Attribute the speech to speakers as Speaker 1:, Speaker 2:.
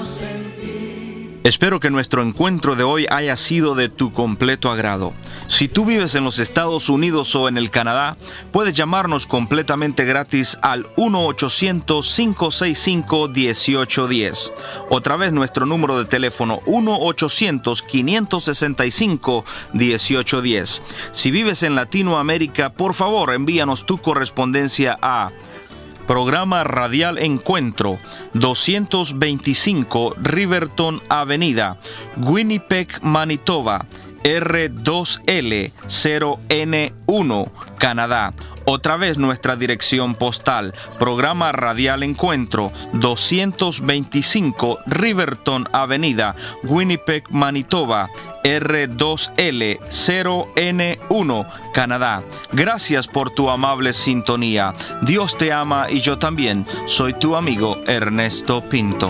Speaker 1: Espero que nuestro encuentro de hoy haya sido de tu completo agrado. Si tú vives en los Estados Unidos o en el Canadá, puedes llamarnos completamente gratis al 1-800-565-1810. Otra vez nuestro número de teléfono 1-800-565-1810. Si vives en Latinoamérica, por favor envíanos tu correspondencia a Programa Radial Encuentro, 225 Riverton Avenida, Winnipeg, Manitoba, R2L0N1, Canadá. Otra vez nuestra dirección postal, Programa Radial Encuentro, 225 Riverton Avenida, Winnipeg, Manitoba, R2L0N1, Canadá. Gracias por tu amable sintonía. Dios te ama y yo también. Soy tu amigo Ernesto Pinto.